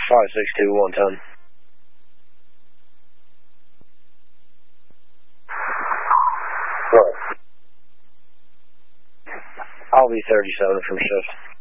562 110. What? I'll be 37 from shift.